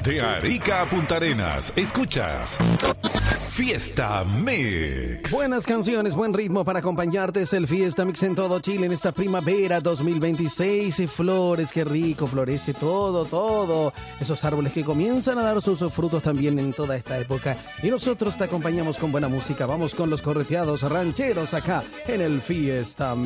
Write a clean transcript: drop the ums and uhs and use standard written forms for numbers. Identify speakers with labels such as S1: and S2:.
S1: De Arica a Punta Arenas, escuchas Fiesta Mix.
S2: Buenas canciones, buen ritmo para acompañarte. Es el Fiesta Mix en todo Chile en esta primavera 2026. Y flores, qué rico, florece todo. Esos árboles que comienzan a dar sus frutos también en toda esta época. Y nosotros te acompañamos con buena música. Vamos con los correteados rancheros acá en el Fiesta Mix.